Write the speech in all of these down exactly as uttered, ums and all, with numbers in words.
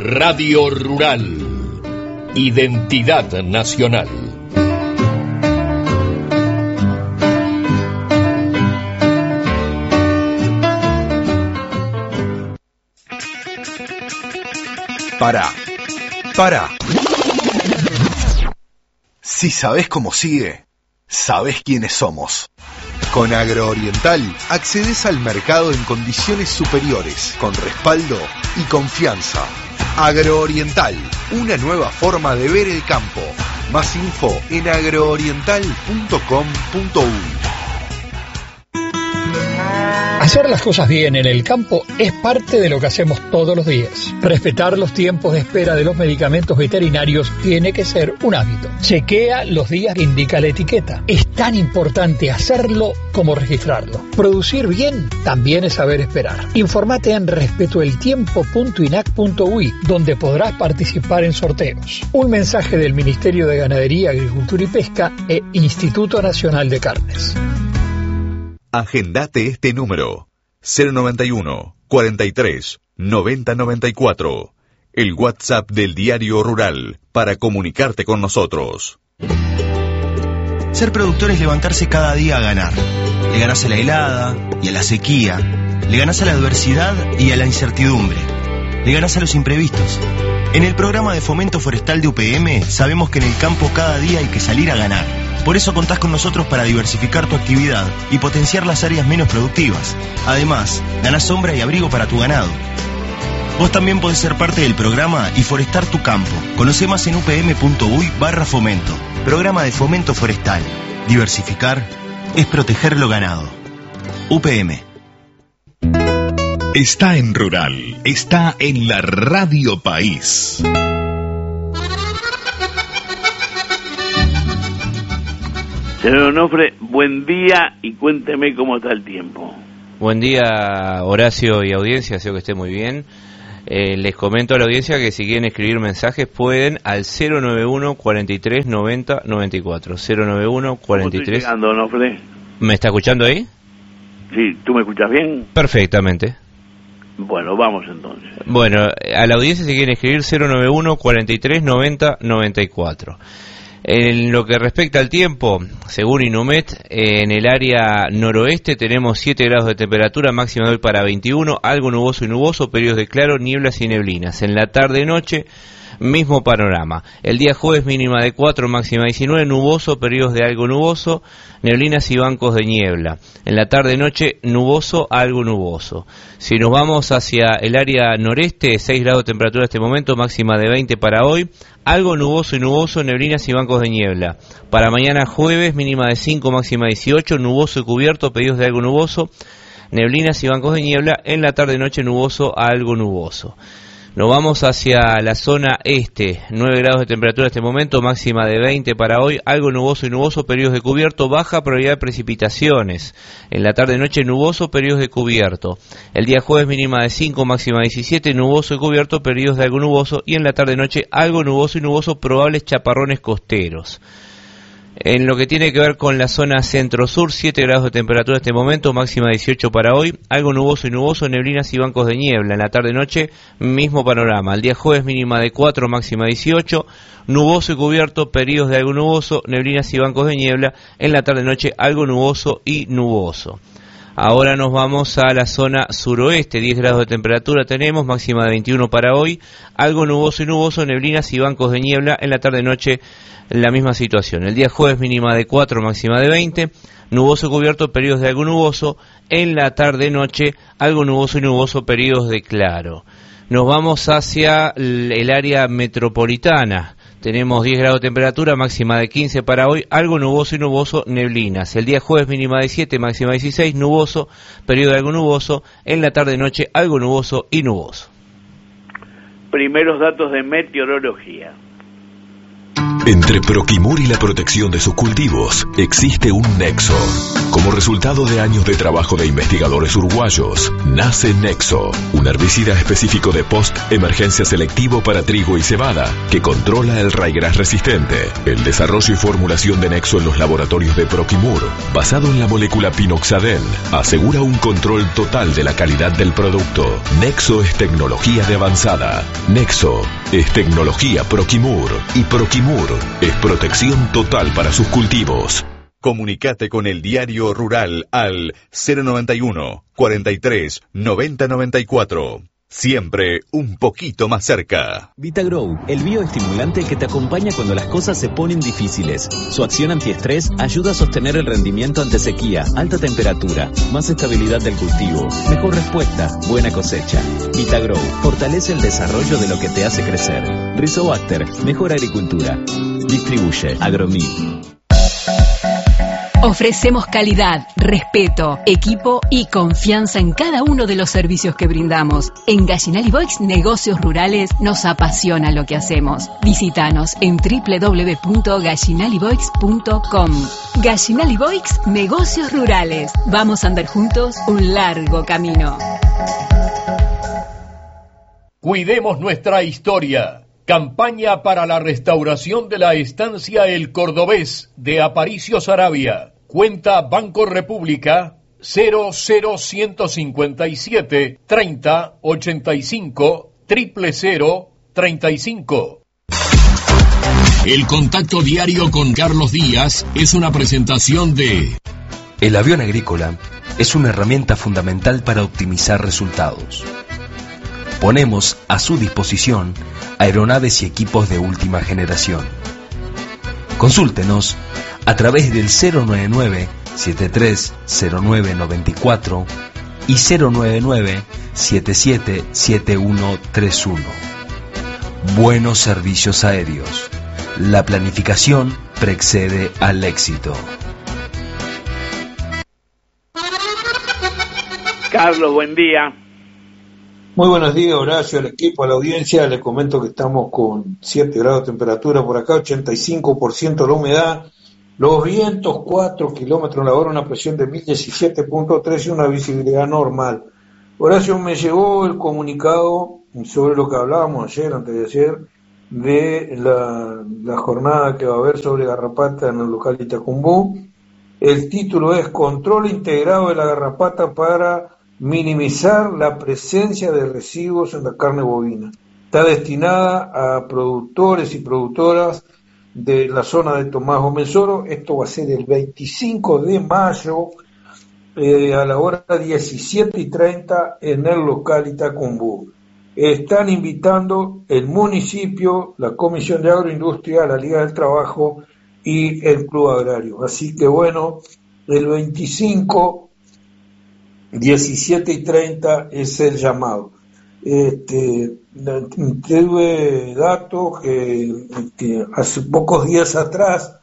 Radio Rural. Identidad nacional. Pará, pará. Si sabés cómo sigue, sabés quiénes somos. Con Agrooriental accedes al mercado en condiciones superiores, con respaldo y confianza. Agrooriental, una nueva forma de ver el campo. Más info en agrooriental punto com punto uy. Hacer las cosas bien en el campo es parte de lo que hacemos todos los días. Respetar los tiempos de espera de los medicamentos veterinarios tiene que ser un hábito. Chequea los días que indica la etiqueta. Es tan importante hacerlo como registrarlo. Producir bien también es saber esperar. Infórmate en respetoeltiempo punto inac punto uy, donde podrás participar en sorteos. Un mensaje del Ministerio de Ganadería, Agricultura y Pesca e Instituto Nacional de Carnes. Agendate este número: cero noventa y uno, cuarenta y tres, noventa noventa y cuatro. El WhatsApp del Diario Rural para comunicarte con nosotros. Ser productor es levantarse cada día a ganar. Le ganás a la helada y a la sequía. Le ganás a la adversidad y a la incertidumbre. Le ganás a los imprevistos. En el programa de Fomento Forestal de U P M sabemos que en el campo cada día hay que salir a ganar. Por eso contás con nosotros para diversificar tu actividad y potenciar las áreas menos productivas. Además, ganás sombra y abrigo para tu ganado. Vos también podés ser parte del programa y forestar tu campo. Conocé más en upm.uy barra fomento. Programa de Fomento Forestal. Diversificar es proteger lo ganado. U P M. Está en Rural, está en la Radio País. Señor Onofre, buen día y cuénteme cómo está el tiempo. Buen día, Horacio y audiencia, deseo que esté muy bien. Eh, les comento a la audiencia que si quieren escribir mensajes pueden al cero noventa y uno, cuarenta y tres, noventa, noventa y cuatro. cero noventa y uno, cuarenta y tres. ¿Cómo estoy llegando, Onofre? ¿Me está escuchando ahí? Sí, ¿tú me escuchas bien? Perfectamente. Bueno, vamos entonces. Bueno, a la audiencia si quieren escribir cero noventa y uno, cuarenta y tres, noventa, noventa y cuatro. En lo que respecta al tiempo, según Inumet, en el área noroeste tenemos siete grados de temperatura, máxima de hoy para veintiuno, algo nuboso y nuboso, periodos de claro, nieblas y neblinas. En la tarde-noche, mismo panorama. El día jueves mínima de cuatro, máxima diecinueve, nuboso, periodos de algo nuboso, neblinas y bancos de niebla. En la tarde-noche, nuboso, algo nuboso. Si nos vamos hacia el área noreste, seis grados de temperatura en este momento, máxima de veinte para hoy, algo nuboso y nuboso, neblinas y bancos de niebla. Para mañana jueves, mínima de cinco, máxima dieciocho, nuboso y cubierto, periodos de algo nuboso, neblinas y bancos de niebla. En la tarde-noche, nuboso, algo nuboso. Nos vamos hacia la zona este, nueve grados de temperatura en este momento, máxima de veinte para hoy, algo nuboso y nuboso, periodos de cubierto, baja probabilidad de precipitaciones. En la tarde-noche nuboso, periodos de cubierto. El día jueves mínima de cinco, máxima diecisiete, nuboso y cubierto, periodos de algo nuboso, y en la tarde-noche algo nuboso y nuboso, probables chaparrones costeros. En lo que tiene que ver con la zona centro-sur, siete grados de temperatura en este momento, máxima dieciocho para hoy, algo nuboso y nuboso, neblinas y bancos de niebla. En la tarde-noche, mismo panorama. El día jueves mínima de cuatro, máxima dieciocho, nuboso y cubierto, periodos de algo nuboso, neblinas y bancos de niebla. En la tarde-noche, algo nuboso y nuboso. Ahora nos vamos a la zona suroeste, diez grados de temperatura tenemos, máxima de veintiuno para hoy, algo nuboso y nuboso, neblinas y bancos de niebla. En la tarde-noche, la misma situación. El día jueves mínima de cuatro, máxima de veinte, nuboso y cubierto, periodos de algo nuboso. En la tarde-noche, algo nuboso y nuboso, periodos de claro. Nos vamos hacia el área metropolitana. Tenemos diez grados de temperatura, máxima de quince para hoy, algo nuboso y nuboso, neblinas. El día jueves mínima de siete, máxima de dieciséis, nuboso, periodo de algo nuboso. En la tarde-noche, algo nuboso y nuboso. Primeros datos de meteorología. Entre Proquimur y la protección de sus cultivos existe un nexo. Como resultado de años de trabajo de investigadores uruguayos, nace Nexo, un herbicida específico de post-emergencia selectivo para trigo y cebada, que controla el raigras resistente. El desarrollo y formulación de Nexo en los laboratorios de Proquimur, basado en la molécula pinoxadel, asegura un control total de la calidad del producto. Nexo es tecnología de avanzada. Nexo es tecnología Proquimur. Y Proquimur es protección total para sus cultivos. Comunicate con el Diario Rural al cero noventa y uno, cuarenta y tres, noventa noventa y cuatro. Siempre un poquito más cerca. VitaGrow, el bioestimulante que te acompaña cuando las cosas se ponen difíciles. Su acción antiestrés ayuda a sostener el rendimiento ante sequía, alta temperatura, más estabilidad del cultivo, mejor respuesta, buena cosecha. VitaGrow fortalece el desarrollo de lo que te hace crecer. Rizobacter, mejor agricultura. Distribuye Agromil. Ofrecemos calidad, respeto, equipo y confianza en cada uno de los servicios que brindamos. En Gallinal y Boix Negocios Rurales nos apasiona lo que hacemos. Visítanos en doble u doble u doble u punto gallinal y boix punto com. Gallinal y Boix Negocios Rurales. Vamos a andar juntos un largo camino. Cuidemos nuestra historia. Campaña para la restauración de la estancia El Cordobés de Aparicio Saravia. Cuenta Banco República cero cero uno cinco siete, treinta, ochenta y cinco, cero cero cero, treinta y cinco. El contacto diario con Carlos Díaz es una presentación de... El avión agrícola es una herramienta fundamental para optimizar resultados. Ponemos a su disposición aeronaves y equipos de última generación. Consúltenos a través del cero nueve nueve, siete tres cero nueve nueve cuatro y cero nueve nueve, siete siete siete uno tres uno. Buenos servicios aéreos. La planificación precede al éxito. Carlos, buen día. Muy buenos días, Horacio, al equipo, a la audiencia. Les comento que estamos con siete grados de temperatura por acá, ochenta y cinco por ciento la humedad, los vientos cuatro kilómetros la hora, una presión de mil diecisiete punto tres y una visibilidad normal. Horacio, me llegó el comunicado sobre lo que hablábamos ayer, antes de ayer, de la, la jornada que va a haber sobre garrapata en el local Itacumbú. El título es Control integrado de la garrapata para minimizar la presencia de residuos en la carne bovina. Está destinada a productores y productoras de la zona de Tomás Gómez Oro. Esto va a ser el veinticinco de mayo eh, a la hora diecisiete y treinta en el local Itacumbú. Están invitando el municipio, la Comisión de Agroindustria, la Liga del Trabajo y el Club Agrario. Así que bueno, el veinticinco, diecisiete y treinta es el llamado. Este, tuve datos que, que hace pocos días atrás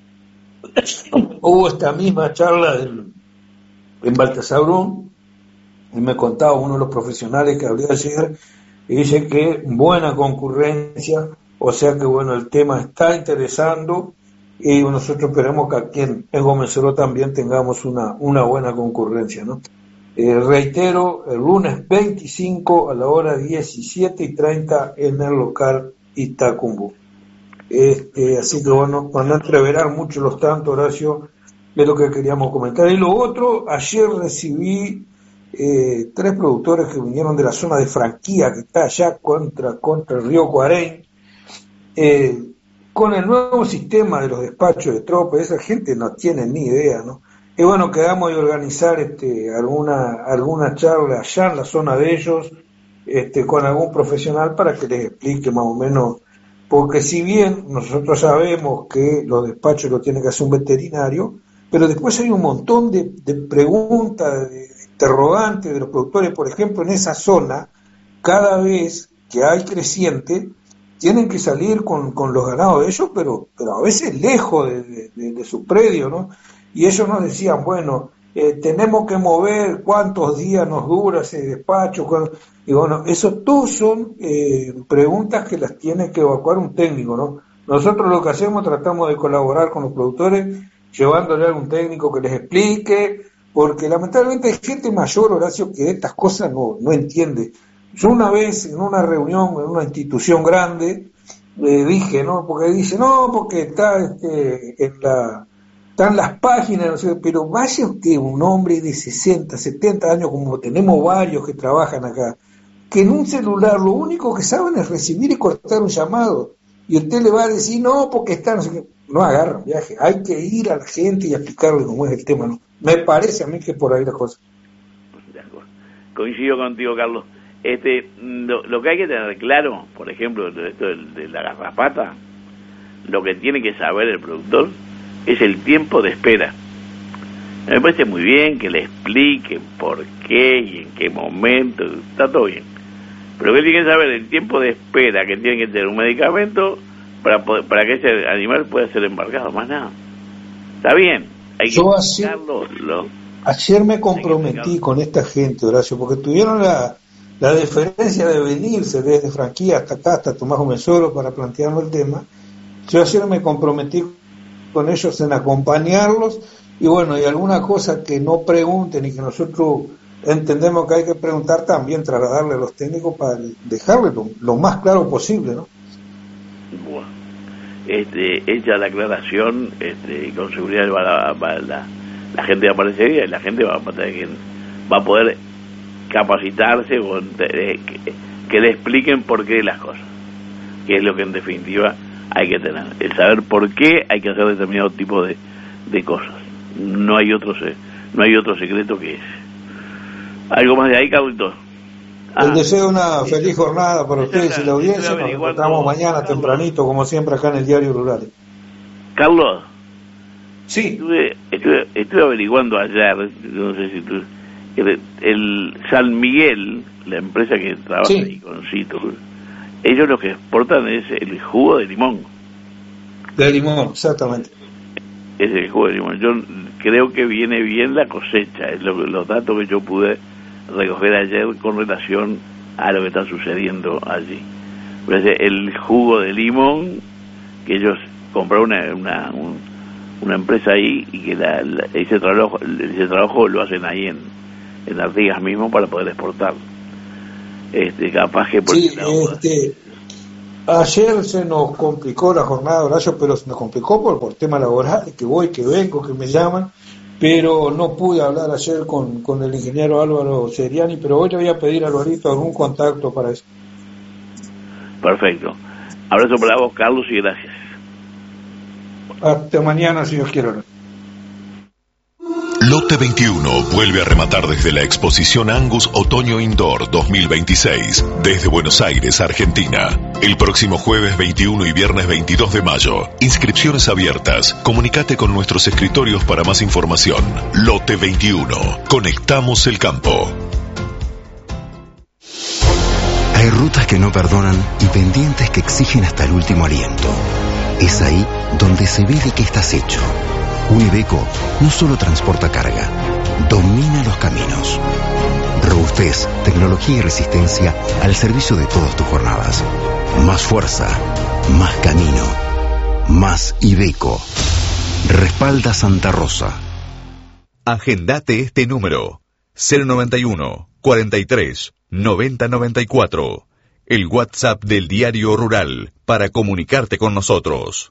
hubo esta misma charla del, en Baltasabrún, y me contaba uno de los profesionales que hablé ayer, y dice que buena concurrencia, o sea que bueno, el tema está interesando, y nosotros esperemos que aquí en, en Gómez Oro también tengamos una, una buena concurrencia, ¿no? Eh, reitero, el lunes veinticinco a la hora diecisiete y treinta en el local Itacumbú. Este, así que bueno, van a entreverar mucho los tantos, Horacio, es lo que queríamos comentar. Y lo otro, ayer recibí eh, tres productores que vinieron de la zona de Franquía, que está allá contra, contra el río Cuarén, eh, con el nuevo sistema de los despachos de tropas. Esa gente no tiene ni idea, ¿no? Y bueno, quedamos de organizar este, alguna alguna charla allá en la zona de ellos, este, con algún profesional para que les explique más o menos, porque si bien nosotros sabemos que los despachos lo tiene que hacer un veterinario, pero después hay un montón de, de preguntas, de, de interrogantes de los productores. Por ejemplo, en esa zona, cada vez que hay creciente, tienen que salir con, con los ganados de ellos, pero, pero a veces lejos de, de, de, de su predio, ¿no? Y ellos nos decían, bueno, eh, tenemos que mover cuántos días nos dura ese despacho. Cuánto... Y bueno, eso todos son eh, preguntas que las tiene que evacuar un técnico, ¿no? Nosotros lo que hacemos, tratamos de colaborar con los productores, llevándole a algún técnico que les explique, porque lamentablemente hay gente mayor, Horacio, que estas cosas no, no entiende. Yo una vez en una reunión, en una institución grande, le dije, ¿no? Porque dice, no, porque está este, en la, están las páginas, no sé, pero vaya usted, un hombre de sesenta, setenta años, como tenemos varios que trabajan acá, que en un celular lo único que saben es recibir y cortar un llamado, y usted le va a decir, no, porque está, no sé qué, no agarran viaje, hay que ir a la gente y explicarle cómo es el tema, ¿no? Me parece a mí que por ahí las cosas. De acuerdo. Coincido contigo, Carlos. Este, lo, lo que hay que tener claro, por ejemplo, de esto de, de la garrapata, lo que tiene que saber el productor es el tiempo de espera. Me parece muy bien que le expliquen por qué y en qué momento, está todo bien. Pero que tiene que saber el tiempo de espera que tiene que tener un medicamento para poder, para que ese animal pueda ser embarcado, más nada. Está bien, hay que Yo ayer, lo, ayer me comprometí con esta gente, Horacio, porque tuvieron la, la deferencia de venirse desde Franquía hasta acá, hasta Tomás Mesoro, para plantearnos el tema. Yo ayer me comprometí con ellos en acompañarlos, y bueno, y alguna cosa que no pregunten y que nosotros entendemos que hay que preguntar, también trasladarle a los técnicos para dejarle lo, lo más claro posible, ¿no? Bueno, este, hecha la aclaración, este, con seguridad va, va la, la gente va a aparecer y la gente va a, va a poder capacitarse o eh, que, que le expliquen por qué las cosas, que es lo que en definitiva hay que tener, el saber por qué hay que hacer determinado tipo de, de cosas. No hay otro no hay otro secreto que ese. Algo más de ahí, Carlitos. Ah, Les deseo una feliz jornada para ustedes y la audiencia. Nos encontramos mañana Carlos, tempranito, como siempre, acá en el Diario Rural. Carlos. Sí. Estuve, estuve, estuve averiguando ayer, no sé si tú, el, el San Miguel, la empresa que trabaja sí. ahí con Cito, ellos lo que exportan es el jugo de limón. De limón, exactamente. Es el jugo de limón. Yo creo que viene bien la cosecha, es lo, los datos que yo pude recoger ayer con relación a lo que está sucediendo allí. El jugo de limón, que ellos compraron una, una, un, una empresa ahí y que la, la, ese, trabajo, ese trabajo lo hacen ahí en, en Artigas mismo para poder exportar. Este, capaz que por sí, este, ayer se nos complicó la jornada, Horacio, pero se nos complicó por, por tema laboral, que voy, que vengo, que me llaman, pero no pude hablar ayer con, con el ingeniero Álvaro Seriani, pero hoy le voy a pedir a Alvarito algún contacto para eso. Perfecto. Abrazo para vos, Carlos, y gracias. Hasta mañana, si Dios quiere. Lote veintiuno vuelve a rematar desde la exposición Angus Otoño Indoor dos mil veintiséis, desde Buenos Aires, Argentina. El próximo jueves veintiuno y viernes veintidós de mayo. Inscripciones abiertas. Comunicate con nuestros escritorios para más información. Lote veintiuno. Conectamos el campo. Hay rutas que no perdonan y pendientes que exigen hasta el último aliento. Es ahí donde se ve de qué estás hecho. Un Iveco no solo transporta carga, domina los caminos. Robustez, tecnología y resistencia al servicio de todas tus jornadas. Más fuerza, más camino, más Iveco. Respalda Santa Rosa. Agendate este número: cero noventa y uno, cuarenta y tres, noventa noventa y cuatro. El WhatsApp del Diario Rural para comunicarte con nosotros.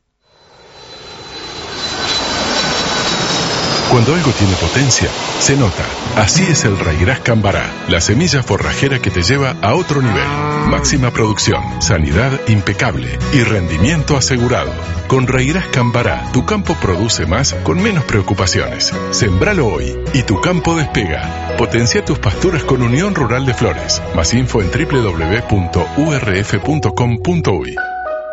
Cuando algo tiene potencia, se nota. Así es el Raigras Cambará, la semilla forrajera que te lleva a otro nivel. Máxima producción, sanidad impecable y rendimiento asegurado. Con Raigras Cambará, tu campo produce más con menos preocupaciones. Sembralo hoy y tu campo despega. Potencia tus pasturas con Unión Rural de Flores. Más info en doble u doble u doble u punto u r f punto com punto u y.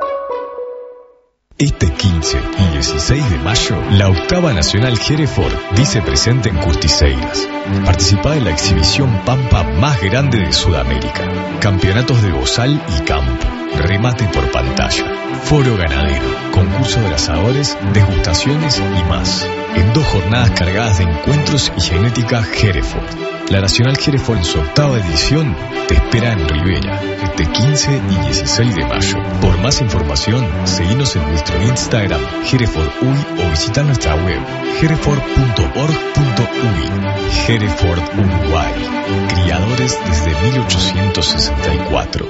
Este quince y dieciséis de mayo, la octava Nacional Hereford dice presente en Custiceiras. Participá en la exhibición Pampa más grande de Sudamérica. Campeonatos de bozal y campo. Remate por pantalla. Foro ganadero. Concurso de asadores, degustaciones y más. En dos jornadas cargadas de encuentros y genética Hereford. La Nacional Hereford en su octava edición te espera en Rivera, este quince quince y dieciséis de mayo. Por más información, seguinos en nuestro Instagram, Hereford U I, o visita nuestra web, hereford punto org punto u i. Hereford Uruguay, criadores desde mil ochocientos sesenta y cuatro.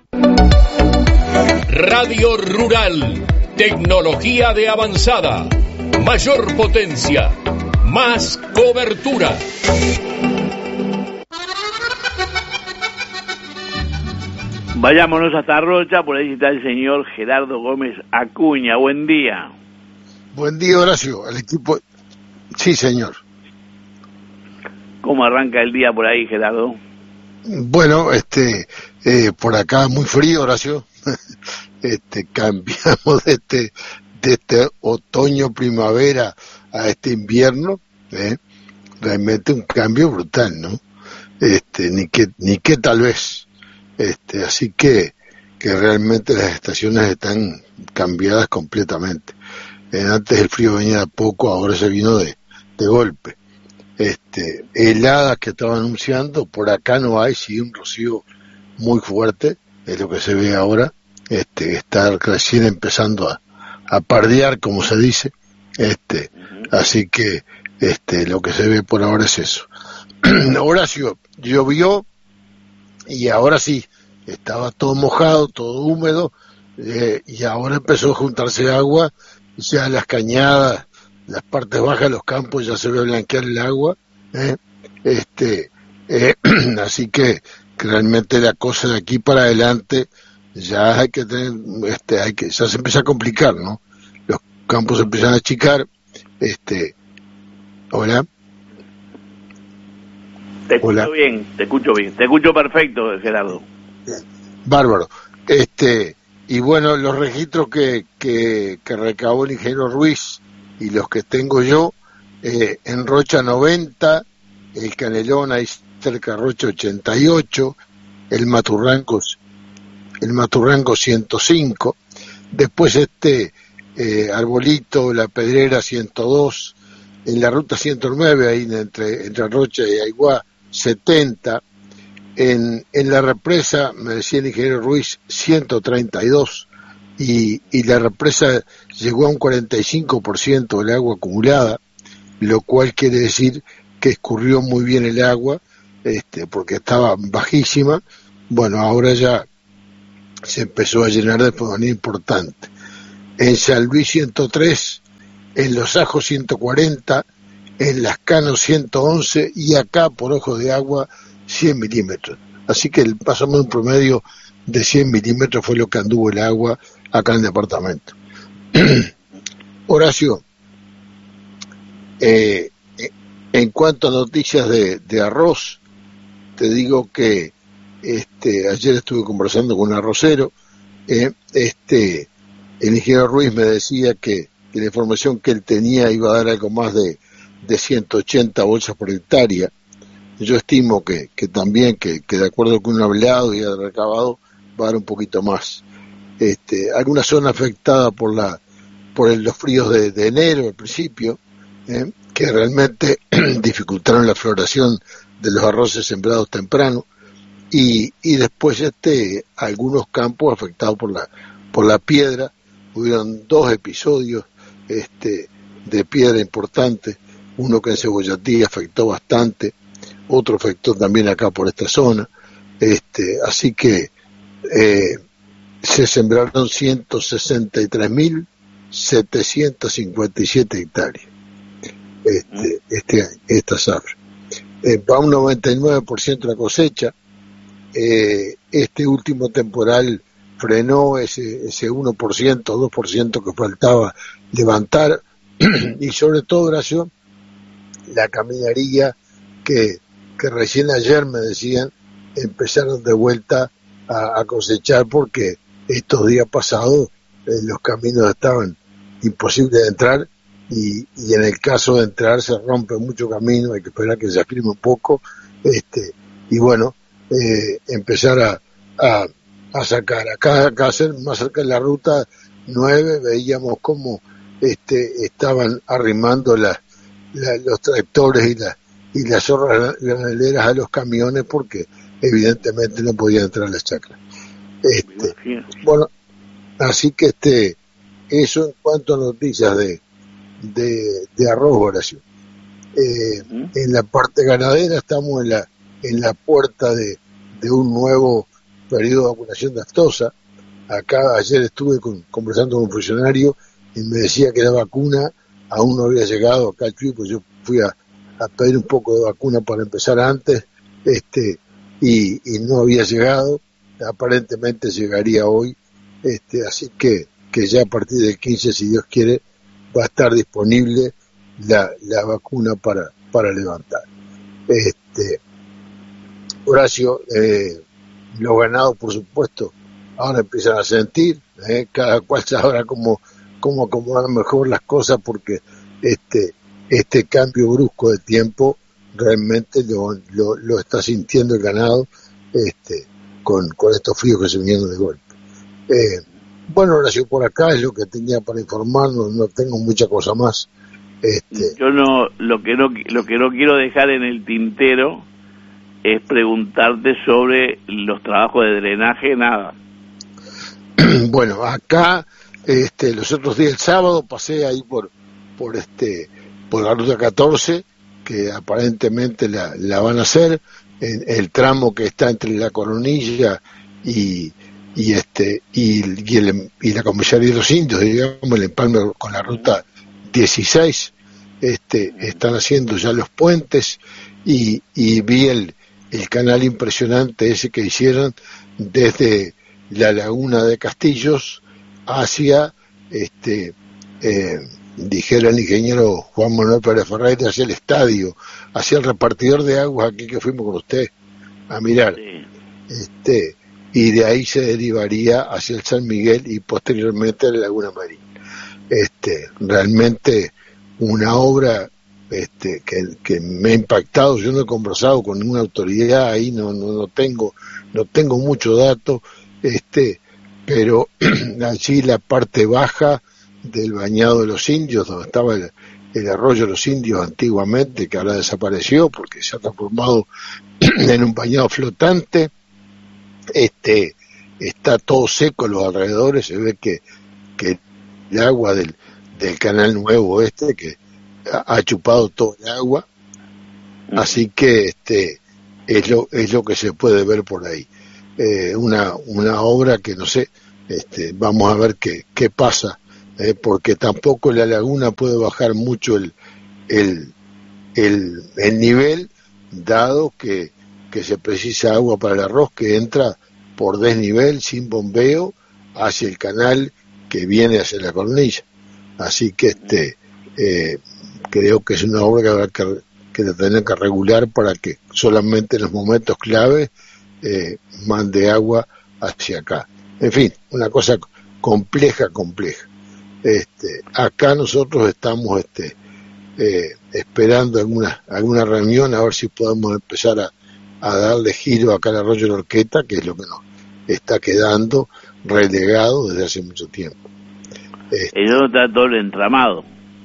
Radio Rural, tecnología de avanzada, mayor potencia, más cobertura. Vayámonos hasta Rocha, por ahí está el señor Gerardo Gómez Acuña. Buen día. Buen día, Horacio, al equipo. Sí, señor. ¿Cómo arranca el día por ahí, Gerardo? Bueno, este, eh, por acá muy frío, Horacio. Este, cambiamos de este, de este otoño, primavera a este invierno, ¿eh? Realmente un cambio brutal, ¿no? Este, ni que, ni que tal vez. Este, así que, que realmente las estaciones están cambiadas completamente. Eh, antes el frío venía de poco, ahora se vino de, de golpe. Este, heladas que estaban anunciando, por acá no hay, sí un rocío muy fuerte, es lo que se ve ahora. Este, está recién empezando a, a pardear, como se dice. Este, así que, este, lo que se ve por ahora es eso. Horacio, llovió, y ahora sí, estaba todo mojado, todo húmedo, eh, y ahora empezó a juntarse agua, ya las cañadas, las partes bajas de los campos ya se ve blanquear el agua, eh, este, eh, así que, que realmente la cosa de aquí para adelante ya hay que tener, este, hay que, ya se empieza a complicar, ¿no? Los campos se empiezan a achicar, este, hola. Te escucho Hola. bien, te escucho bien, te escucho perfecto, Gerardo. Bárbaro. Este, y bueno, los registros que, que, que recabó el ingeniero Ruiz y los que tengo yo, eh, en Rocha noventa, el Canelón ahí cerca de Rocha ochenta y ocho, el Maturranco, el Maturranco ciento cinco, después este, eh, Arbolito, La Pedrera ciento dos, en la ruta ciento nueve, ahí entre, entre Rocha y Aiguá, setenta, en, en la represa, me decía el ingeniero Ruiz, ciento treinta y dos, y, y la represa llegó a un cuarenta y cinco por ciento del agua acumulada, lo cual quiere decir que escurrió muy bien el agua, este, porque estaba bajísima. Bueno, ahora ya se empezó a llenar de manera importante. En San Luis ciento tres, en Los Ajos ciento cuarenta, en Las Canos ciento once y acá por Ojos de Agua cien milímetros. Así que más o menos un promedio de cien milímetros fue lo que anduvo el agua acá en el departamento. Horacio, eh, en cuanto a noticias de, de arroz, te digo que este, ayer estuve conversando con un arrocero, eh, este, el ingeniero Ruiz me decía que, que la información que él tenía iba a dar algo más de de ciento ochenta bolsas por hectárea. Yo estimo que, que también, que, que de acuerdo con un hablado y el recabado, va a dar un poquito más. Este, alguna zona afectada por la por el, los fríos de, de enero al principio, eh, que realmente dificultaron la floración de los arroces sembrados temprano, y, y después este algunos campos afectados por la por la piedra. Hubieron dos episodios este de piedra importantes, uno que en Cebollatí afectó bastante, otro afectó también acá por esta zona, este, así que eh, se sembraron ciento sesenta y tres mil setecientos cincuenta y siete hectáreas este, este esta zafra. Eh, va un noventa y nueve por ciento de la cosecha. Eh, este último temporal frenó ese, ese uno por ciento, dos por ciento que faltaba levantar, y sobre todo, Horacio, la caminaría que, que recién ayer me decían empezaron de vuelta a, a cosechar, porque estos días pasados eh, los caminos estaban imposibles de entrar, y, y en el caso de entrar se rompe mucho camino, hay que esperar que se afirme un poco, este y bueno, eh, empezar a, a, a sacar acá, acá más cerca de la ruta nueve veíamos cómo este estaban arrimando la, la, los tractores y, la, y las zorras graneleras a los camiones, porque evidentemente no podían entrar a las chacras. Este, bueno, así que este, eso en cuanto a noticias de, de, de arroz, Horacio. Eh, ¿Mm? En la parte ganadera estamos en la, en la puerta de, de un nuevo periodo de vacunación de aftosa. Acá ayer estuve con, conversando con un funcionario y me decía que la vacuna aún no había llegado acá al Chuy, pues yo fui a, a pedir un poco de vacuna para empezar antes, este, y, y no había llegado. Aparentemente llegaría hoy, este, así que, que ya a partir del quince, si Dios quiere, va a estar disponible la, la vacuna para, para levantar. Este, Horacio, eh, los ganados, por supuesto, ahora empiezan a sentir, eh, cada cual sabrá cómo, cómo acomodar mejor las cosas, porque este, este cambio brusco de tiempo realmente lo, lo, lo está sintiendo el ganado, este, con, con estos fríos que se vinieron de golpe. Eh, bueno, Horacio, por acá es lo que tenía para informarnos, no tengo mucha cosa más. Este... Yo no, lo que no, lo que no quiero dejar en el tintero es preguntarte sobre los trabajos de drenaje, nada. Bueno, acá, este, los otros días, el sábado, pasé ahí por, por este, por la ruta catorce, que aparentemente la, la van a hacer, en el tramo que está entre la Coronilla y, y este, y, y, el, y la Comisaría de los Indios, digamos, el empalme con la ruta dieciséis, este, están haciendo ya los puentes, y, y vi el, el canal impresionante ese que hicieron desde la laguna de Castillos hacia, este, eh, dijera el ingeniero Juan Manuel Pérez Ferreira, hacia el estadio, hacia el repartidor de aguas aquí que fuimos con usted a mirar. Sí. Este, y de ahí se derivaría hacia el San Miguel y posteriormente a la Laguna Marín. Este, realmente una obra este, que, que me ha impactado. Yo no he conversado con ninguna autoridad ahí, no, no, no tengo, no tengo mucho dato, este, pero allí la parte baja del bañado de los indios, donde estaba el, el arroyo de los indios antiguamente, que ahora desapareció porque se ha transformado en un bañado flotante, este, está todo seco en los alrededores, se ve que, que el agua del, del canal nuevo este, que ha, ha chupado todo el agua, así que este es lo, es lo que se puede ver por ahí. Eh, una, una obra que no sé, este, vamos a ver qué, qué pasa, eh, porque tampoco la laguna puede bajar mucho el, el, el, el nivel, dado que, que se precisa agua para el arroz que entra por desnivel, sin bombeo, hacia el canal que viene hacia la Coronilla. Así que este eh, creo que es una obra que habrá que, que tener que regular para que solamente en los momentos clave eh, mande agua hacia acá. En fin, una cosa compleja, compleja. Este, acá nosotros estamos este, eh, esperando alguna alguna reunión a ver si podemos empezar a, a darle giro acá al arroyo de la Horqueta, que es lo que nos está quedando relegado desde hace mucho tiempo. Este, Eso está todo el entramado.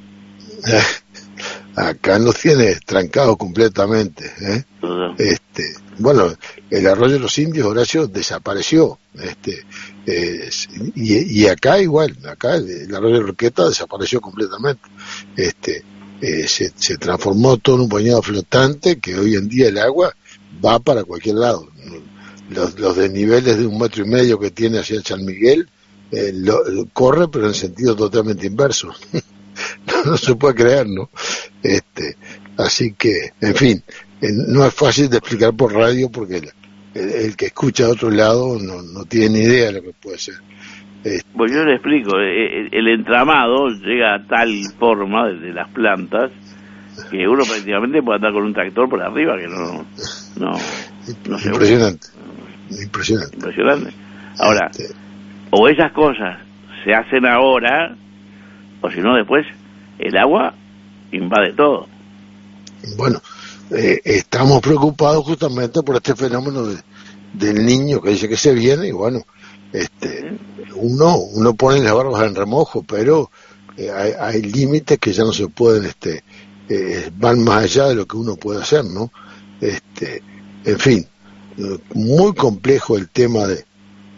Acá nos tiene trancados completamente, ¿eh? Uh-huh. Este, bueno, el arroyo de los indios, Horacio, desapareció, este, eh, y, y acá igual, acá el, el arroyo de Roqueta desapareció completamente, este, eh, se, se transformó todo en un bañado flotante que hoy en día el agua va para cualquier lado. Los, los desniveles de un metro y medio que tiene hacia el San Miguel eh, lo, lo corre, pero en sentido totalmente inverso. no, no se puede creer, ¿no? Este, así que, en fin, eh, no es fácil de explicar por radio porque el, el, el que escucha de otro lado no, no tiene ni idea de lo que puede ser. Este, pues yo le explico, el, el entramado llega a tal forma desde las plantas que uno prácticamente puede andar con un tractor por arriba, que no, no, no se impresionante, impresionante, impresionante. Ahora, este... o esas cosas se hacen ahora, o si no después el agua invade todo. Bueno, eh, estamos preocupados justamente por este fenómeno de, del niño que dice que se viene, y bueno, este, uno, uno pone las barbas en remojo, pero eh, hay, hay límites que ya no se pueden, este, eh, van más allá de lo que uno puede hacer, ¿no? Este, en fin, muy complejo el tema de,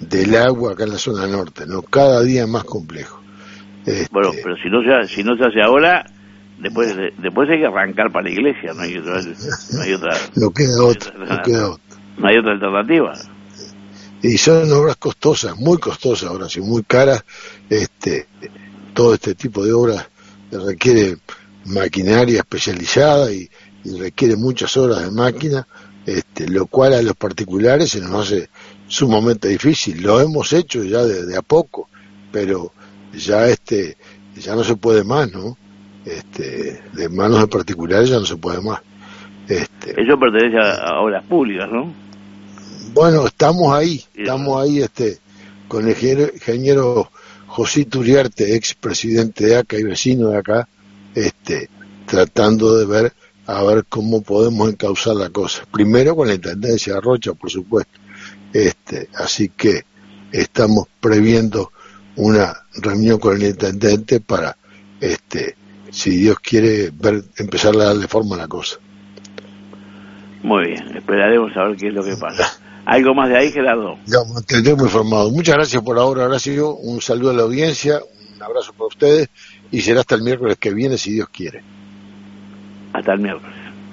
del agua acá en la zona norte, ¿no? Cada día más complejo. Este, bueno, pero si no se, si no se hace ahora, después después hay que arrancar para la iglesia, no hay otra, no hay otra, no queda no otra, otra, no queda otra. No hay otra alternativa. Y son obras costosas, muy costosas ahora, sí, muy caras. Este, todo este tipo de obras requiere maquinaria especializada y, y requiere muchas horas de máquina, este, lo cual a los particulares se nos hace sumamente difícil. Lo hemos hecho ya de, de a poco, pero ya este, ya no se puede más, ¿no? Este, de manos de particulares ya no se puede más. Este, Eso pertenece a, a obras públicas, ¿no? Bueno, estamos ahí, estamos ahí, este, con el ingeniero, ingeniero José Turiarte, ex presidente de acá y vecino de acá, este, tratando de ver a ver cómo podemos encauzar la cosa. Primero con la Intendencia de Rocha, por supuesto. Este, así que estamos previendo una reunión con el intendente para, este, si Dios quiere, ver, empezar a darle forma a la cosa. Muy bien, esperaremos a ver qué es lo que pasa. ¿Algo más de ahí, Gerardo? Ya, mantendremos informado. Muchas gracias por ahora, Horacio. Un saludo a la audiencia, un abrazo para ustedes y será hasta el miércoles que viene, si Dios quiere. Hasta el miércoles.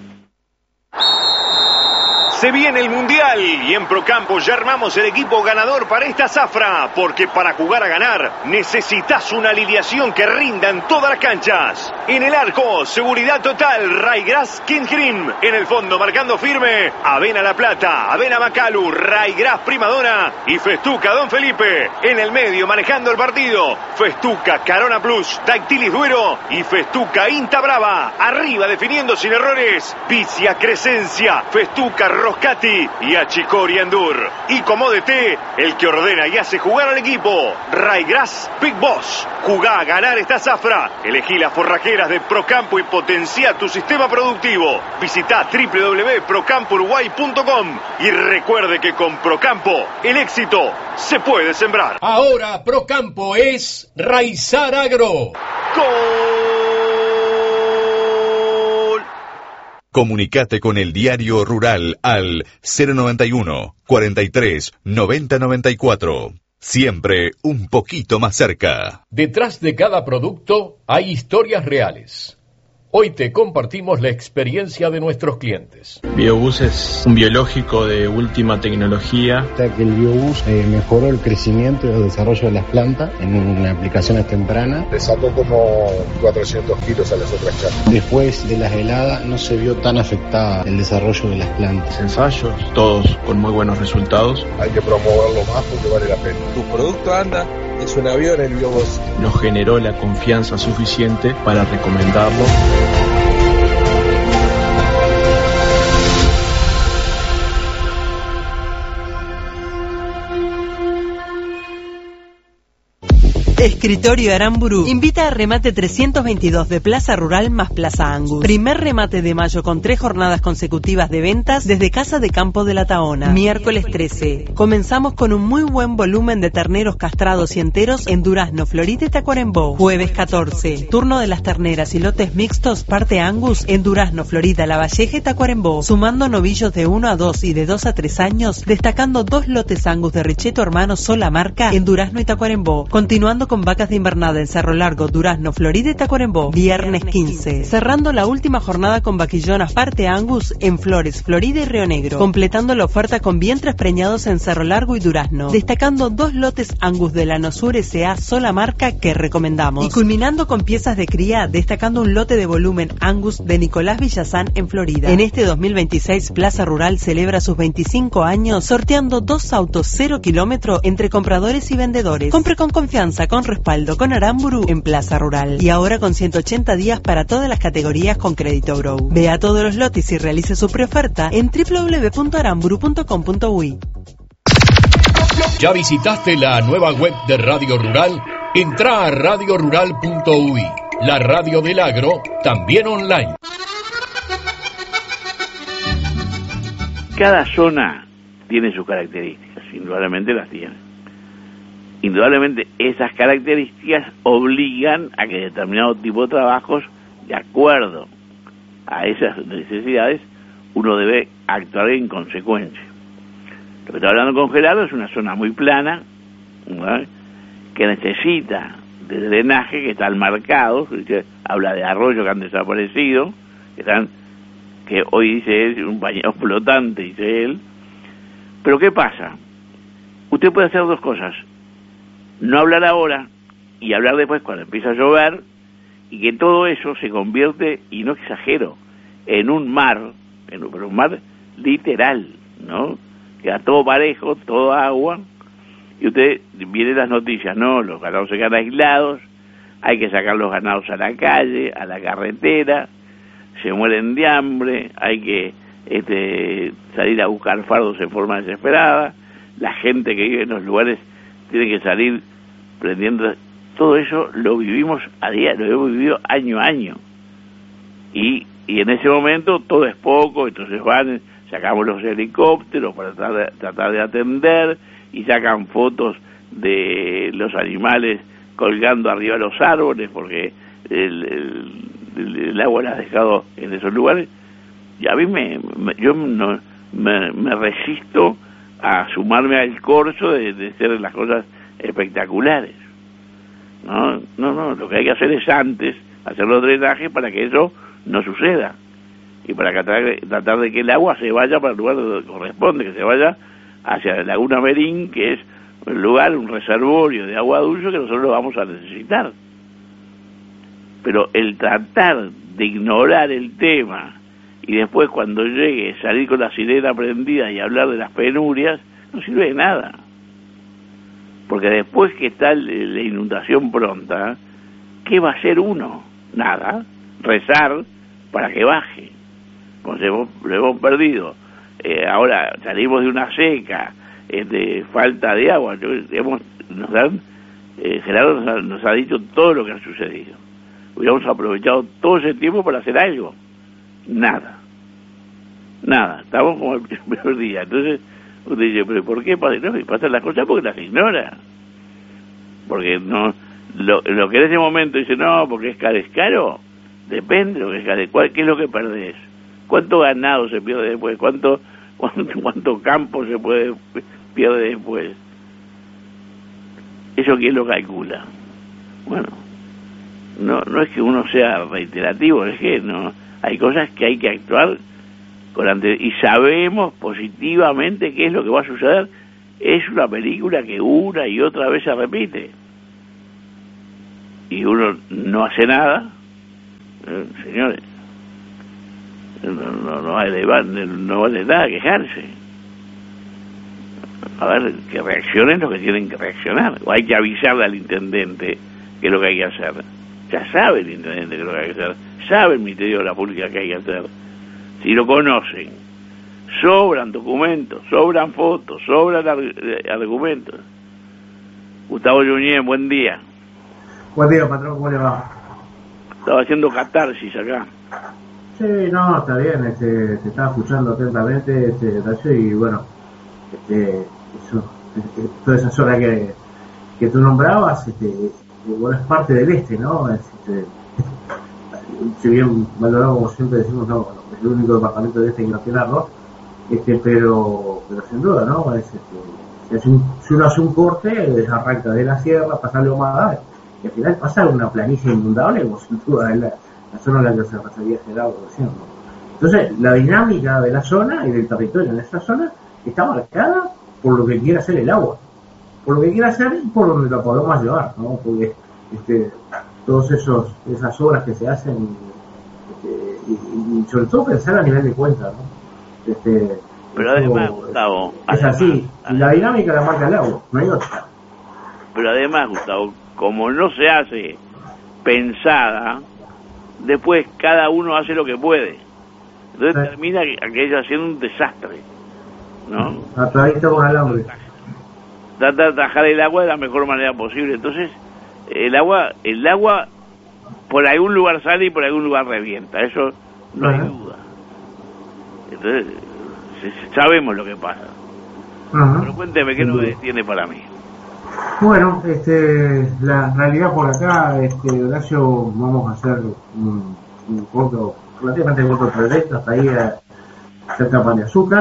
Se viene el Mundial y en Procampo ya armamos el equipo ganador para esta zafra, porque para jugar a ganar necesitas una alineación que rinda en todas las canchas. En el arco, seguridad total, Raygrass King Cream. En el fondo, marcando firme, Avena La Plata, Avena Macalu, Raygrass Primadona y Festuca Don Felipe. En el medio, manejando el partido, Festuca Carona Plus, Dactilis Duero y Festuca Inta Brava. Arriba, definiendo sin errores, Vicia Crescencia, Festuca Roscati y Achicori Endur. Y como D T, el que ordena y hace jugar al equipo, Raygrass Big Boss. Jugá a ganar esta zafra. Elegí las forrajeras de Procampo y potencia tu sistema productivo. Visita doble u doble u doble u punto procampo uruguay punto com y recuerde que con Procampo el éxito se puede sembrar. Ahora Procampo es Raizar Agro. ¡Gol! Comunicate con el Diario Rural al cero noventa y uno, cuarenta y tres, noventa noventa y cuatro. Siempre un poquito más cerca. Detrás de cada producto hay historias reales. Hoy te compartimos la experiencia de nuestros clientes. Biobús es un biológico de última tecnología. Hasta que el Biobús eh, mejoró el crecimiento y el desarrollo de las plantas en una aplicaciones tempranas. Le sacó como cuatrocientos kilos a las otras charlas. Después de las heladas no se vio tan afectada el desarrollo de las plantas. Ensayos, todos con muy buenos resultados. Hay que promoverlo más porque vale la pena. Tu producto anda, es un avión el Biobús. Nos generó la confianza suficiente para recomendarlo. Escritorio Aramburu invita a remate trescientos veintidós de Plaza Rural más Plaza Angus. Primer remate de mayo con tres jornadas consecutivas de ventas desde Casa de Campo de la Taona. Miércoles trece. Comenzamos con un muy buen volumen de terneros castrados y enteros en Durazno, Florida y Tacuarembó. Jueves catorce. Turno de las terneras y lotes mixtos parte Angus en Durazno, Florida, La Valleja y Tacuarembó. Sumando novillos de uno a dos y de dos a tres años, destacando dos lotes Angus de Richeto Hermano sola marca en Durazno y Tacuarembó. Continuando con vacas de invernada en Cerro Largo, Durazno, Florida y Tacuarembó. Viernes quince. Cerrando la última jornada con vaquillonas parte Angus en Flores, Florida y Río Negro. Completando la oferta con vientres preñados en Cerro Largo y Durazno. Destacando dos lotes Angus de Lanosur S A sola marca que recomendamos. Y culminando con piezas de cría, destacando un lote de volumen Angus de Nicolás Villazán en Florida. En este dos mil veintiséis, Plaza Rural celebra sus veinticinco años sorteando dos autos cero kilómetro entre compradores y vendedores. Compre con confianza, con respaldo con Aramburu en Plaza Rural. Y ahora con ciento ochenta días para todas las categorías con crédito Grow. Vea todos los lotes y realice su preoferta en doble u doble u doble u punto aramburu punto com punto uy. ¿Ya visitaste la nueva web de Radio Rural? Entra a radio rural punto uy, la radio del agro, también online. Cada zona tiene sus características, indudablemente las tiene. Indudablemente esas características obligan a que determinado tipo de trabajos, de acuerdo a esas necesidades, uno debe actuar en consecuencia. Lo que está hablando con Gerardo es una zona muy plana, ¿no?, que necesita de drenaje, que están marcados, habla de arroyos que han desaparecido, que están, que hoy dice él, un bañado flotante, dice él. Pero ¿qué pasa? Usted puede hacer dos cosas: no hablar ahora y hablar después cuando empieza a llover, y que todo eso se convierte, y no exagero, en un mar, en un, pero un mar literal, ¿no? Queda todo parejo, todo agua, y usted viene las noticias, no, los ganados se quedan aislados, hay que sacar los ganados a la calle, a la carretera, se mueren de hambre, hay que este, salir a buscar fardos en forma desesperada, la gente que vive en los lugares tiene que salir prendiendo. Todo eso lo vivimos a día, lo hemos vivido año a año, y, y en ese momento todo es poco, entonces van, sacamos los helicópteros para tratar de, tratar de atender, y sacan fotos de los animales colgando arriba de los árboles porque el, el, el agua la ha dejado en esos lugares. Y a mí me, me yo no, me, me resisto a sumarme al corso de, de hacer las cosas espectaculares. No, no, no, lo que hay que hacer es antes hacer los drenajes para que eso no suceda, y para tratar, tratar de que el agua se vaya para el lugar donde corresponde, que se vaya hacia la Laguna Merín, que es un lugar, un reservorio de agua dulce que nosotros lo vamos a necesitar. Pero el tratar de ignorar el tema y después cuando llegue salir con la sirena prendida y hablar de las penurias, no sirve de nada. Porque después que está la inundación pronta, ¿qué va a hacer uno? Nada. Rezar para que baje. Pues hemos, lo hemos perdido. Eh, ahora salimos de una seca, eh, de falta de agua. Hemos, nos dan, eh, Gerardo nos ha, nos ha dicho todo lo que ha sucedido. Hubiéramos aprovechado todo ese tiempo para hacer algo. Nada. Nada. Estamos como el primer día. Entonces, usted dice, ¿pero por qué pasa? No, y pasan las cosas porque las ignora. Porque no, lo, lo que en ese momento dice, no, porque es caro, es caro. Depende de lo que es caro. ¿Cuál, ¿Qué es lo que perdés? ¿Cuánto ganado se pierde después? ¿Cuánto, cuánto, cuánto campo se puede pierde después? ¿Eso quién lo calcula? Bueno, no, no es que uno sea reiterativo, es que no, hay cosas que hay que actuar con ante, y sabemos positivamente qué es lo que va a suceder. Es una película que una y otra vez se repite, y uno no hace nada. Eh, señores, no, no, no, vale, no vale nada quejarse. A ver, que reaccionen los que tienen que reaccionar, o hay que avisarle al intendente qué es lo que hay que hacer. Ya sabe el intendente qué es lo que hay que hacer, sabe el Ministerio de la Pública qué hay que hacer. Si lo conocen, sobran documentos, sobran fotos, sobran argumentos. Gustavo Yuñez, buen día. Buen día, patrón, ¿cómo le va? Estaba haciendo catarsis acá. Sí, no, está bien, este, te estaba escuchando atentamente, este, y bueno, este, eso, este, toda esa zona que, que tú nombrabas, este, bueno, es parte del este, ¿no? Es, este, si bien valorado, como siempre decimos, no, bueno, es el único departamento del este que no tiene arroz, este, pero, pero sin duda, ¿no? Es, este, si, hace un, si uno hace un corte, arranca de la sierra, pasa a Lomada, y al final pasa una planicie inundable, como sin duda es la, la zona en la que se refería Gerardo recién, ¿no? Entonces, la dinámica de la zona y del territorio en esa zona está marcada por lo que quiera hacer el agua, por lo que quiera hacer y por donde lo podemos llevar, ¿no? Porque este, todos esos esas obras que se hacen, este, y, y sobre todo pensar a nivel de cuenta, ¿no? Este, pero además, todo, Gustavo, es además, así, además, la dinámica la marca el agua, no hay otra. Pero además, Gustavo, como no se hace pensada, después cada uno hace lo que puede. Entonces sí. Termina aquello haciendo un desastre, ¿no? Atadito con alambre. Trata de atajar el agua de la mejor manera posible. Entonces, el agua, el agua por algún lugar sale y por algún lugar revienta. Eso no Ajá. hay duda. Entonces, sabemos lo que pasa. Ajá. Pero cuénteme qué novedades tiene para mí. Bueno, este, la realidad por acá, este, Horacio, vamos a hacer un, un corto, relativamente corto proyecto hasta ahí a, cerca de Pan de Azúcar,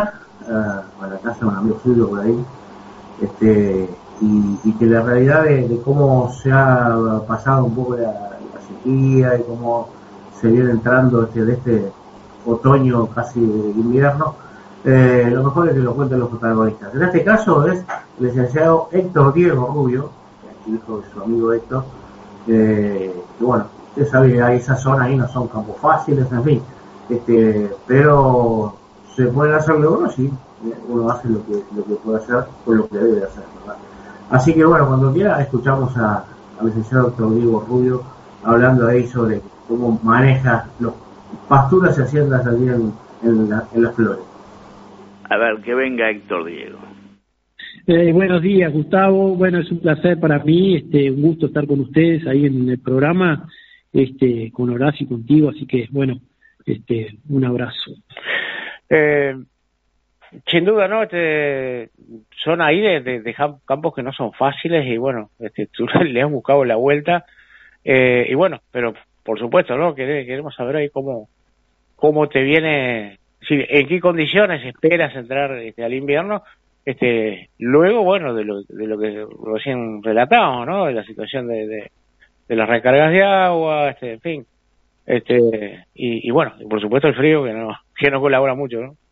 a, a la casa de un amigo suyo por ahí, este, y, y que la realidad de, de cómo se ha pasado un poco la, la sequía y cómo se viene entrando este, de este otoño casi de invierno, eh, lo mejor es que lo cuenten los protagonistas. En este caso es el licenciado Héctor Diego Rubio, hijo de su amigo Héctor, eh, que bueno, usted sabe que hay esas zonas ahí no son campos fáciles, en fin, este, pero se pueden hacer logros y uno hace lo que lo que puede hacer con lo que debe hacer, ¿verdad? Así que bueno, cuando quiera escuchamos a, al licenciado Héctor Diego Rubio hablando ahí sobre cómo maneja los pasturas y haciendas allí en, en, la, en las Flores. A ver, que venga Héctor Diego. Eh, buenos días, Gustavo. Bueno, es un placer para mí, este, un gusto estar con ustedes ahí en el programa, este, con Horacio y contigo, así que bueno, este, un abrazo. Eh, sin duda, ¿no? Este, son ahí de, de, de campos que no son fáciles y bueno, este, tú le has buscado la vuelta eh, y bueno, pero por supuesto, ¿no? Queremos saber ahí cómo, cómo te viene, si, en qué condiciones esperas entrar este, al invierno. Este, luego, bueno, de lo, de lo que recién relatamos, ¿no? De la situación de, de, de las recargas de agua, este, en fin, este, y, y bueno, y por supuesto el frío que no, que no colabora mucho, ¿no?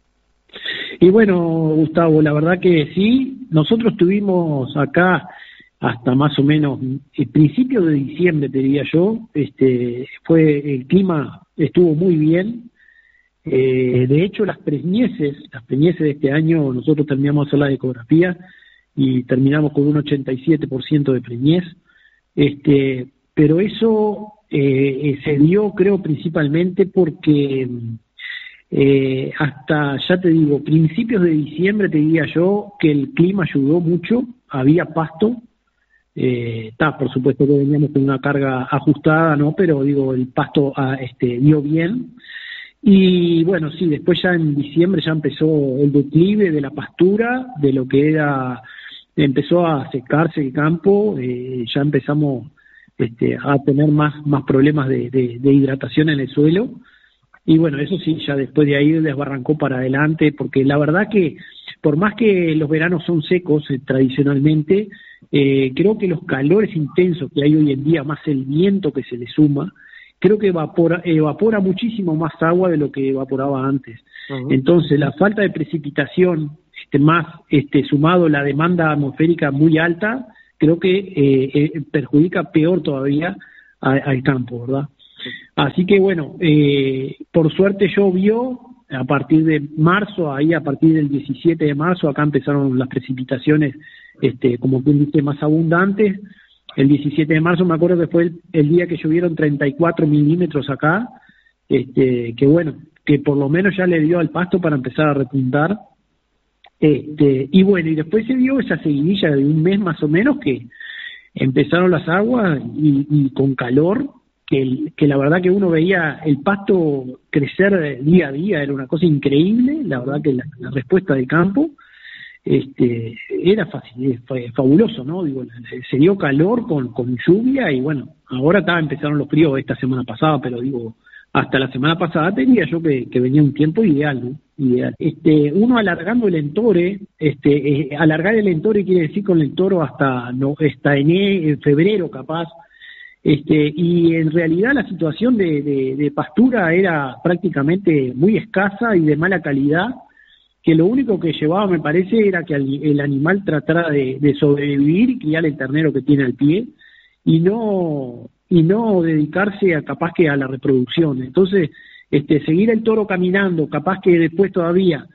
Y bueno, Gustavo, la verdad que sí, nosotros tuvimos acá hasta más o menos el principio de diciembre, te diría yo, este, fue, el clima estuvo muy bien. Eh, de hecho, las preñeces, las preñeces de este año, nosotros terminamos de hacer la ecografía y terminamos con un ochenta y siete por ciento de preñez, este, pero eso eh, se dio, creo, principalmente porque eh, hasta, ya te digo, principios de diciembre, te diría yo, que el clima ayudó mucho, había pasto, eh, está, por supuesto que veníamos con una carga ajustada, ¿no? Pero digo, el pasto ah, este, dio bien. Y bueno, sí, después ya en diciembre ya empezó el declive de la pastura, de lo que era, empezó a secarse el campo, eh, ya empezamos este, a tener más, más problemas de, de, de hidratación en el suelo. Y bueno, eso sí, ya después de ahí desbarrancó para adelante, porque la verdad que por más que los veranos son secos eh, tradicionalmente, eh, creo que los calores intensos que hay hoy en día, más el viento que se le suma, creo que evapora, evapora muchísimo más agua de lo que evaporaba antes. Uh-huh. Entonces, la falta de precipitación, este, más este, sumado la demanda atmosférica muy alta, creo que eh, eh, perjudica peor todavía a, al campo, ¿verdad? Sí. Así que bueno, eh, por suerte llovió a partir de marzo, ahí a partir del diecisiete de marzo, acá empezaron las precipitaciones, este, como quien dice, más abundantes. El diecisiete de marzo me acuerdo que fue el, el día que llovieron treinta y cuatro milímetros acá, este, que bueno, que por lo menos ya le dio al pasto para empezar a repuntar. Este, y bueno, y después se dio esa seguidilla de un mes más o menos que empezaron las aguas y, y con calor, que, el, que la verdad que uno veía el pasto crecer día a día, era una cosa increíble, la verdad que la, la respuesta del campo. Este, era fácil, fue fabuloso, ¿no? Digo, se dio calor con, con lluvia y bueno, ahora está, empezaron los fríos esta semana pasada, pero digo, hasta la semana pasada tenía yo que, que venía un tiempo ideal, ¿no? Ideal. Este, uno alargando el entore, este, eh, alargar el entore quiere decir con el toro hasta, no, hasta en, en febrero capaz, este, y en realidad la situación de, de, de pastura era prácticamente muy escasa y de mala calidad, que lo único que llevaba, me parece, era que el animal tratara de, de sobrevivir y criar el ternero que tiene al pie, y no y no dedicarse a capaz que a la reproducción. Entonces, este seguir el toro caminando, capaz que después todavía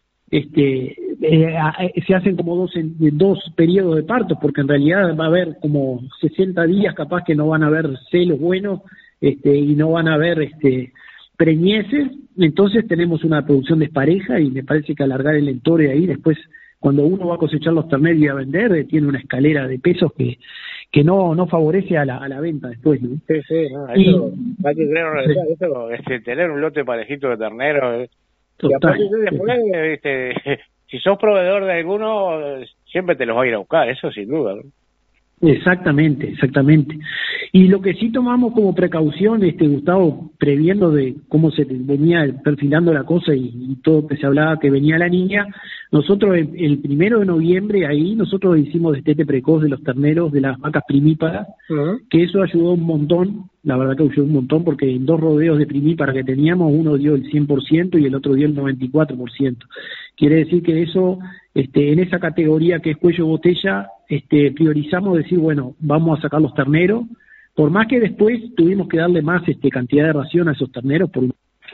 este eh, se hacen como dos, dos periodos de partos, porque en realidad va a haber como sesenta días capaz que no van a haber celos buenos, este y no van a haber este preñeces, entonces tenemos una producción despareja y me parece que alargar el entore ahí, después cuando uno va a cosechar los terneros y a vender, eh, tiene una escalera de pesos que que no no favorece a la a la venta después, ¿no? Sí, sí, no, eso, y, hay que creer en realidad, sí. Eso, este, tener un lote parejito de terneros, eh, y aparte después, este, si sos proveedor de alguno, siempre te los va a ir a buscar, eso sin duda, ¿no? Exactamente, exactamente. Y lo que sí tomamos como precaución, este Gustavo, previendo de cómo se venía perfilando la cosa y, y todo que se hablaba que venía la niña, nosotros el, el primero de noviembre ahí nosotros hicimos destete precoz de los terneros, de las vacas primíparas, uh-huh. que eso ayudó un montón, la verdad que ayudó un montón, porque en dos rodeos de primíparas que teníamos, uno dio el cien por ciento y el otro dio el noventa y cuatro por ciento. Quiere decir que eso, este, en esa categoría que es cuello botella, este, priorizamos decir, bueno, vamos a sacar los terneros, por más que después tuvimos que darle más este, cantidad de ración a esos terneros, por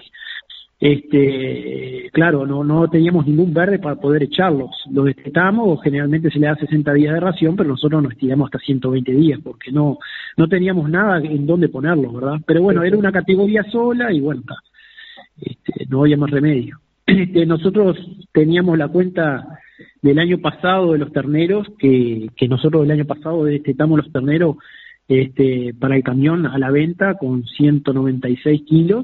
este, claro, no, no teníamos ningún verde para poder echarlos, los destetamos, generalmente se le da sesenta días de ración, pero nosotros nos estiramos hasta ciento veinte días, porque no, no teníamos nada en dónde ponerlos, ¿verdad? Pero bueno, era una categoría sola y bueno, este, no había más remedio. Este, nosotros teníamos la cuenta del año pasado de los terneros, que, que nosotros el año pasado destetamos los terneros este, para el camión a la venta con ciento noventa y seis kilos,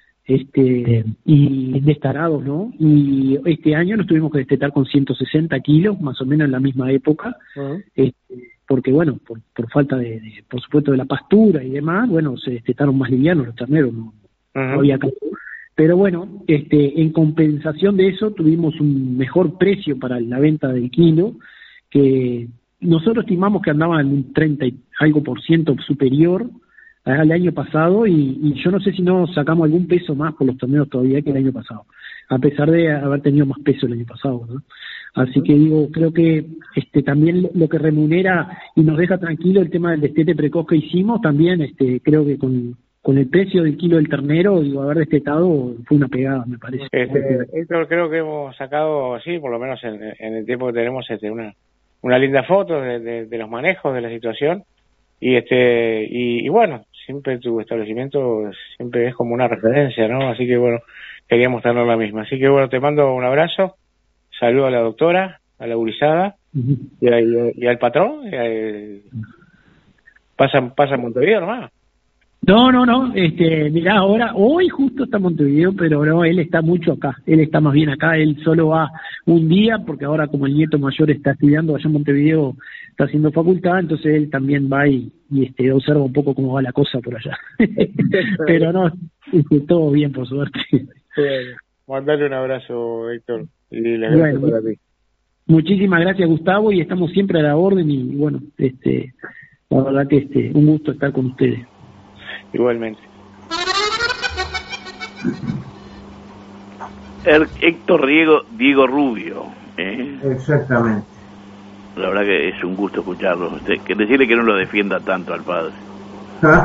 este, y destarados, ¿no? Y este año nos tuvimos que destetar con ciento sesenta kilos, más o menos en la misma época, uh-huh. este, porque bueno, por, por falta de, de, por supuesto, de la pastura y demás, bueno, se destetaron más livianos los terneros, no, uh-huh. no había caso. Pero bueno, este, en compensación de eso tuvimos un mejor precio para la venta del kilo, que nosotros estimamos que andaba en un treinta y algo por ciento superior al año pasado, y, y yo no sé si no sacamos algún peso más por los torneos todavía que el año pasado, a pesar de haber tenido más peso el año pasado, ¿no? Así que digo, creo que este también lo que remunera y nos deja tranquilo el tema del destete precoz que hicimos, también este creo que con con el precio del kilo del ternero, digo, haber destetado fue una pegada, me parece. Este, esto creo que hemos sacado, sí, por lo menos en, en el tiempo que tenemos, este, una una linda foto de, de, de los manejos, de la situación, y este y, y bueno, siempre tu establecimiento siempre es como una referencia, ¿no? Así que bueno, queríamos tener la misma. Así que bueno, te mando un abrazo, saludo a la doctora, a la gurizada, uh-huh. y, a, y, a, y al patrón, y a, pasa, pasa en Montevideo nomás. No, no, no, este, mirá, ahora, hoy justo está en Montevideo, pero no, él está mucho acá, él está más bien acá, él solo va un día, porque ahora como el nieto mayor está estudiando allá en Montevideo, está haciendo facultad, entonces él también va y, y este, observa un poco cómo va la cosa por allá. Pero no, este, todo bien, por suerte. Bueno, mandale un abrazo, Héctor, y les bueno, para ti. Muchísimas gracias, Gustavo, y estamos siempre a la orden, y bueno, este, la verdad que este, un gusto estar con ustedes. Igualmente. Er, Héctor Diego, Diego Rubio. ¿eh? Exactamente. La verdad que es un gusto escucharlo. Usted, que decirle que no lo defienda tanto al padre.